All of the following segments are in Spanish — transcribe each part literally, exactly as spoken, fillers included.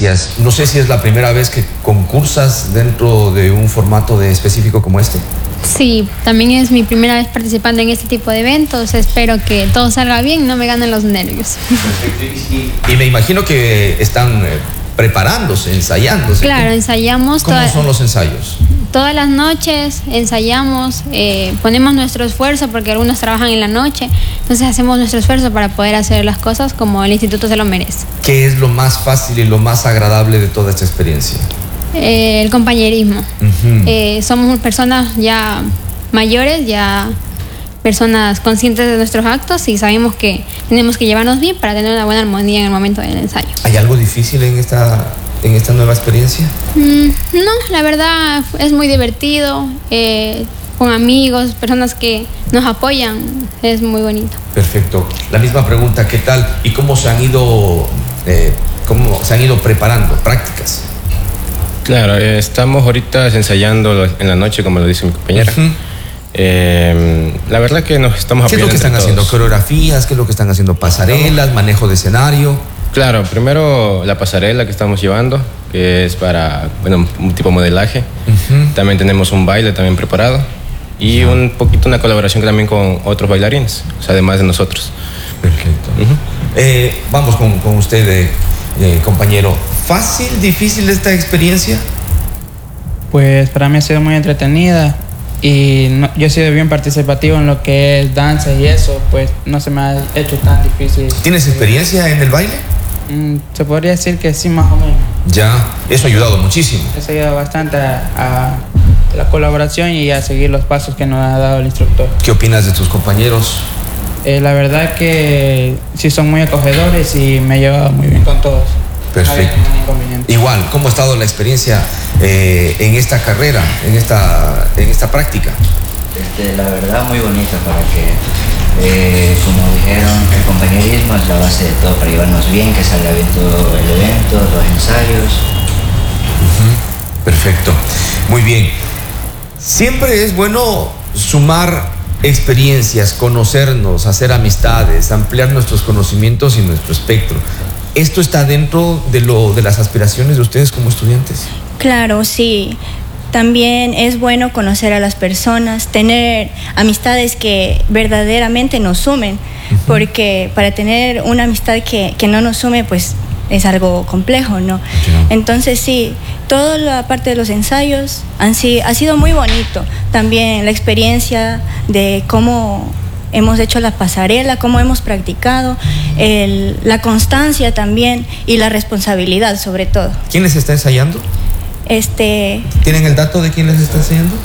experiencias. No sé si es la primera vez que concursas dentro de un formato de específico como este. Sí, también es mi primera vez participando en este tipo de eventos. Espero que todo salga bien, no me ganen los nervios. Perfecto. Y, y me imagino que están eh, preparándose, ensayándose. Claro, ensayamos. ¿Cómo toda, son los ensayos? Todas las noches ensayamos, eh, ponemos nuestro esfuerzo porque algunos trabajan en la noche, entonces hacemos nuestro esfuerzo para poder hacer las cosas como el instituto se lo merece. ¿Qué es lo más fácil y lo más agradable de toda esta experiencia? Eh, el compañerismo. Uh-huh. eh, somos personas ya mayores, ya personas conscientes de nuestros actos y sabemos que tenemos que llevarnos bien para tener una buena armonía en el momento del ensayo. ¿Hay algo difícil en esta, en esta nueva experiencia? Mm, no, la verdad es muy divertido, eh, con amigos, personas que nos apoyan, es muy bonito. Perfecto. La misma pregunta, ¿qué tal y cómo se han ido, eh, cómo se han ido preparando? Prácticas. Claro, eh, estamos ahorita ensayando en la noche, como lo dice mi compañera. Uh-huh. eh, la verdad que nos estamos apoyando. ¿Qué es lo que están todos. haciendo? ¿Coreografías? ¿Qué es lo que están haciendo? ¿Pasarelas? ¿Manejo de escenario? Claro, primero la pasarela que estamos llevando, que es para, bueno, un tipo de modelaje. Uh-huh. También tenemos un baile también preparado y uh-huh. un poquito una colaboración también con otros bailarines, o sea, además de nosotros. Perfecto. Uh-huh. eh, vamos con, con usted, eh, eh, compañero. ¿Fácil, difícil esta experiencia? Pues para mí ha sido muy entretenida y no, yo he sido bien participativo en lo que es danza y eso, pues no se me ha hecho tan difícil. ¿Tienes experiencia en el baile? Mm, se podría decir que sí, más o menos. Ya, eso ha ayudado muchísimo. Eso ha ayudado bastante a, a la colaboración y a seguir los pasos que nos ha dado el instructor. ¿Qué opinas de tus compañeros? Eh, la verdad que sí son muy acogedores y me he llevado muy bien con todos. Perfecto. Igual, ¿cómo ha estado la experiencia eh, en esta carrera, en esta, en esta práctica? Este, la verdad, muy bonita para que, eh, como dijeron, el compañerismo es la base de todo para llevarnos bien, que salga bien todo el evento, los ensayos. Uh-huh. Perfecto. Muy bien. Siempre es bueno sumar experiencias, conocernos, hacer amistades, ampliar nuestros conocimientos y nuestro espectro. ¿Esto está dentro de, lo, de las aspiraciones de ustedes como estudiantes? Claro, sí. También es bueno conocer a las personas, tener amistades que verdaderamente nos sumen, uh-huh. porque para tener una amistad que, que no nos sume, pues es algo complejo, ¿no? Yeah. Entonces sí, toda la parte de los ensayos han sido, ha sido muy bonito. También la experiencia de cómo hemos hecho la pasarela, cómo hemos practicado, el, la constancia también y la responsabilidad sobre todo. ¿Quién les está ensayando? Este... ¿Tienen el dato de quién les está enseñando?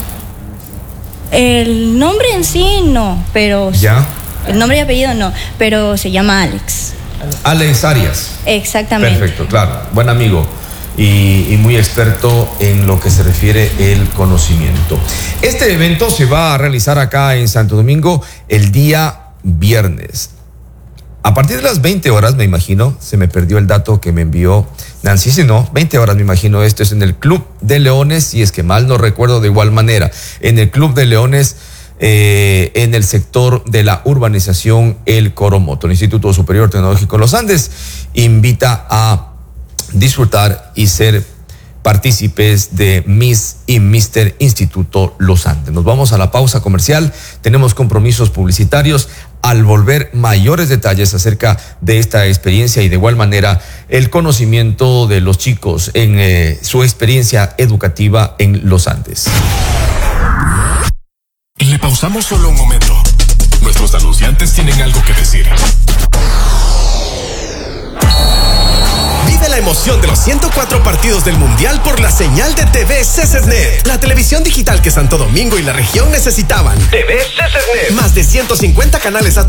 El nombre en sí no, pero... ¿Ya? El nombre y apellido no, pero se llama Alex. Alex Arias. Exactamente. Perfecto, claro. Buen amigo y, y muy experto en lo que se refiere el conocimiento. Este evento se va a realizar acá en Santo Domingo el día viernes. A partir de las veinte horas, me imagino, se me perdió el dato que me envió Nancy, si no, veinte horas me imagino, esto es en el Club de Leones, si es que mal no recuerdo de igual manera, en el Club de Leones, eh, en el sector de la urbanización El Coromoto. El Instituto Superior Tecnológico Los Andes invita a disfrutar y ser partícipes de Miss y Mister Instituto Los Andes. Nos vamos a la pausa comercial, tenemos compromisos publicitarios. Al volver, mayores detalles acerca de esta experiencia y de igual manera el conocimiento de los chicos en eh, su experiencia educativa en Los Andes. Le pausamos solo un momento. Nuestros anunciantes tienen algo que decir. Vive la emoción de los ciento cuatro partidos del Mundial por la señal de T V CESESNet, la televisión digital que Santo Domingo y la región necesitaban. T V CESESNet. Más de ciento cincuenta canales a tu